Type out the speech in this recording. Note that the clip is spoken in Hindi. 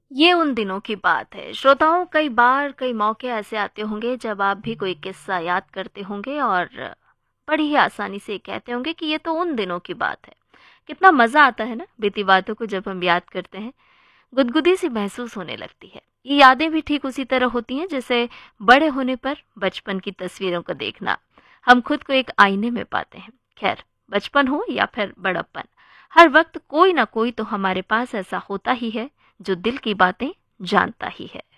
ये उन दिनों की बात है। श्रोताओं, कई बार कई मौके ऐसे आते होंगे जब आप भी कोई किस्सा याद करते होंगे और बड़ी ही आसानी से कहते होंगे कि ये तो उन दिनों की बात है। कितना मज़ा आता है ना बीती बातों को जब हम याद करते हैं, गुदगुदी सी महसूस होने लगती है। ये यादें भी ठीक उसी तरह होती हैं जैसे बड़े होने पर बचपन की तस्वीरों को देखना। हम खुद को एक आईने में पाते हैं। खैर, बचपन हो या फिर बड़प्पन, हर वक्त कोई ना कोई तो हमारे पास ऐसा होता ही है जो दिल की बातें जानता ही है।